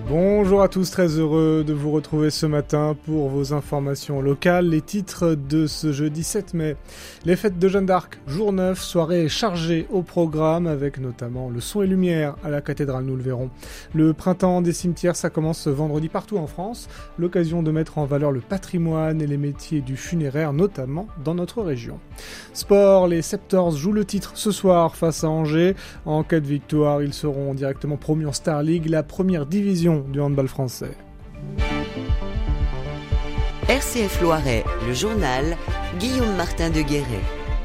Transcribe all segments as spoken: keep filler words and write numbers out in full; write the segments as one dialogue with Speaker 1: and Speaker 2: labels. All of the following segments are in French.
Speaker 1: Bonjour à tous, très heureux de vous retrouver ce matin pour vos informations locales. Les titres de ce jeudi sept mai. Les fêtes de Jeanne d'Arc, jour neuf, soirée chargée au programme avec notamment le son et lumière à la cathédrale, nous le verrons. Le printemps des cimetières, ça commence ce vendredi partout en France. L'occasion de mettre en valeur le patrimoine et les métiers du funéraire, notamment dans notre région. Sport, les Septors jouent le titre ce soir face à Angers. En cas de victoire, ils seront directement promus en Star League, la première division du handball français.
Speaker 2: R C F Loiret, le journal, Guillaume Martin de Guéret.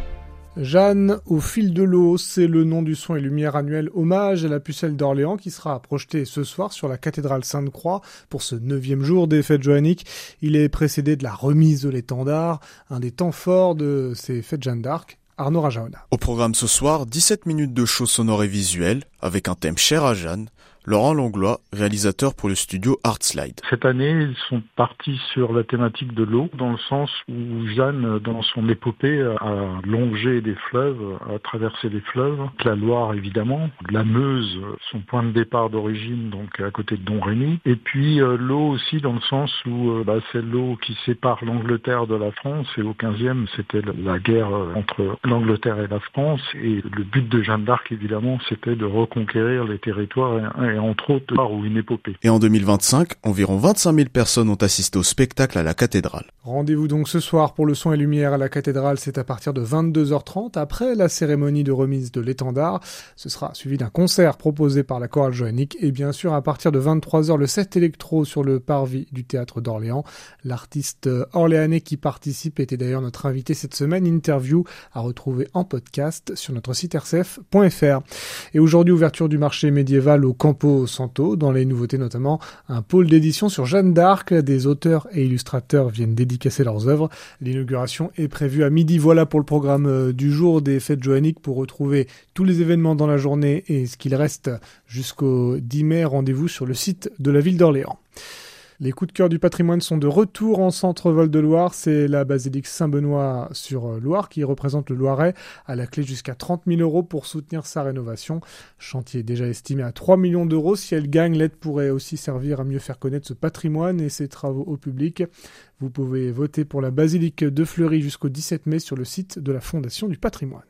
Speaker 1: Jeanne au fil de l'eau, c'est le nom du son et lumière annuel hommage à la pucelle d'Orléans qui sera projeté ce soir sur la cathédrale Sainte-Croix pour ce neuvième jour des fêtes joanniques. Il est précédé de la remise de l'étendard, un des temps forts de ces fêtes Jeanne d'Arc. Arnaud Rajaona.
Speaker 3: Au programme ce soir, dix-sept minutes de show sonore et visuel avec un thème cher à Jeanne. Laurent Langlois, réalisateur pour le studio Artslide.
Speaker 4: Cette année, ils sont partis sur la thématique de l'eau, dans le sens où Jeanne, dans son épopée, a longé des fleuves, a traversé des fleuves. La Loire, évidemment, la Meuse, son point de départ d'origine, donc à côté de Domrémy. Et puis euh, l'eau aussi, dans le sens où euh, bah, c'est l'eau qui sépare l'Angleterre de la France. Et au quinzième, c'était la guerre entre l'Angleterre et la France. Et le but de Jeanne d'Arc, évidemment, c'était de reconquérir les territoires et, et entre autres, ou une épopée.
Speaker 3: Et en deux mille vingt-cinq, environ vingt-cinq mille personnes ont assisté au spectacle à la cathédrale.
Speaker 1: Rendez-vous donc ce soir pour le son et lumière à la cathédrale, c'est à partir de vingt-deux heures trente, après la cérémonie de remise de l'étendard. Ce sera suivi d'un concert proposé par la chorale joannique et bien sûr à partir de vingt-trois heures, le set électro sur le parvis du théâtre d'Orléans. L'artiste orléanais qui participe était d'ailleurs notre invité cette semaine, interview à retrouver en podcast sur notre site r c f point f r. Et aujourd'hui, ouverture du marché médiéval au Campo Santo, dans les nouveautés notamment un pôle d'édition sur Jeanne d'Arc. Des auteurs et illustrateurs viennent dédicacer leurs œuvres. L'inauguration est prévue à midi. Voilà pour le programme du jour des fêtes joanniques. Pour retrouver tous les événements dans la journée et ce qu'il reste jusqu'au dix mai, rendez-vous sur le site de la ville d'Orléans. Les coups de cœur du patrimoine sont de retour en centre-Val de Loire. C'est la basilique Saint-Benoît sur Loire qui représente le Loiret, à la clé jusqu'à trente mille euros pour soutenir sa rénovation. Chantier déjà estimé à trois millions d'euros. Si elle gagne, l'aide pourrait aussi servir à mieux faire connaître ce patrimoine et ses travaux au public. Vous pouvez voter pour la basilique de Fleury jusqu'au dix-sept mai sur le site de la Fondation du patrimoine.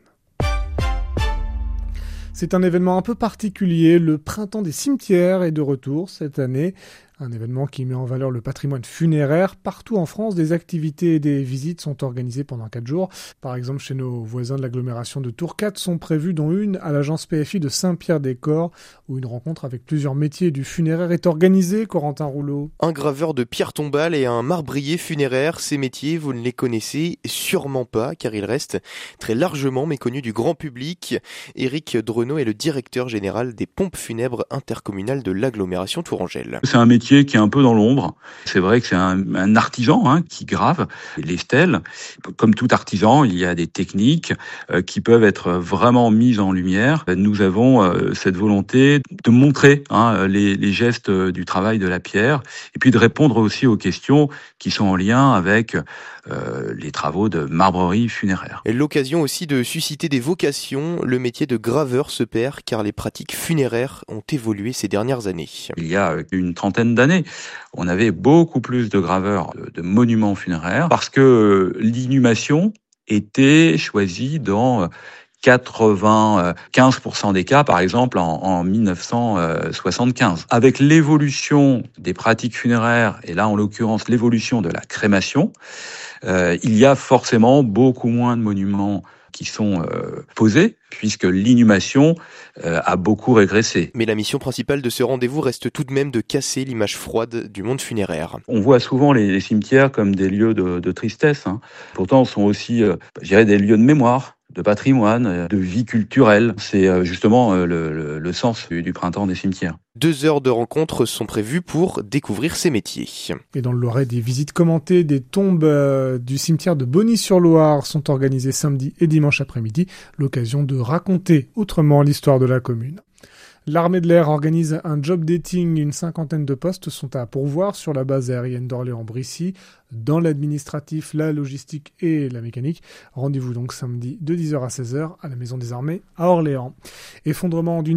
Speaker 1: C'est un événement un peu particulier. Le printemps des cimetières est de retour cette année. Un événement qui met en valeur le patrimoine funéraire. Partout en France, des activités et des visites sont organisées pendant quatre jours. Par exemple, chez nos voisins de l'agglomération de Tourcade sont prévues, dont une à l'agence P F I de Saint-Pierre-des-Corps, où une rencontre avec plusieurs métiers du funéraire est organisée. Corentin Rouleau.
Speaker 5: Un graveur de pierre tombale et un marbrier funéraire. Ces métiers, vous ne les connaissez sûrement pas, car ils restent très largement méconnus du grand public. Éric Drenot est le directeur général des pompes funèbres intercommunales de l'agglomération tourangelle.
Speaker 6: C'est un métier qui est un peu dans l'ombre. C'est vrai que c'est un, un artisan hein, qui grave les stèles. Comme tout artisan, il y a des techniques euh, qui peuvent être vraiment mises en lumière. Nous avons euh, cette volonté de montrer hein, les, les gestes du travail de la pierre et puis de répondre aussi aux questions qui sont en lien avec euh, les travaux de marbrerie funéraire.
Speaker 5: Et l'occasion aussi de susciter des vocations. Le métier de graveur se perd car les pratiques funéraires ont évolué ces dernières années.
Speaker 6: Il y a une trentaine d'années, on avait beaucoup plus de graveurs de, de monuments funéraires parce que l'inhumation était choisie dans quatre-vingt-quinze pour cent des cas, par exemple, en, en mille neuf cent soixante-quinze. Avec l'évolution des pratiques funéraires, et là, en l'occurrence, l'évolution de la crémation, euh, il y a forcément beaucoup moins de monuments qui sont euh, posés, puisque l'inhumation euh, a beaucoup régressé.
Speaker 5: Mais la mission principale de ce rendez-vous reste tout de même de casser l'image froide du monde funéraire.
Speaker 6: On voit souvent les, les cimetières comme des lieux de, de tristesse. Hein. Pourtant, ce sont aussi, euh, je dirais, des lieux de mémoire, de patrimoine, de vie culturelle. C'est justement le, le, le sens du, du printemps des cimetières.
Speaker 5: Deux heures de rencontres sont prévues pour découvrir ces métiers.
Speaker 1: Et dans le Loiret, des visites commentées des tombes euh, du cimetière de Bonny-sur-Loire sont organisées samedi et dimanche après-midi. L'occasion de raconter autrement l'histoire de la commune. L'armée de l'air organise un job dating. Une cinquantaine de postes sont à pourvoir sur la base aérienne d'Orléans-Brissy, dans l'administratif, la logistique et la mécanique. Rendez-vous donc samedi de dix heures à seize heures à la Maison des Armées à Orléans. Effondrement d'une